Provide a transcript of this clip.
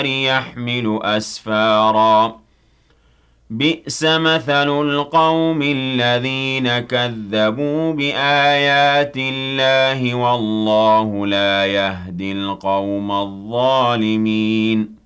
يحمل أسفارا بئس مثل القوم الذين كذبوا بآيات الله والله لا يهدي القوم الظالمين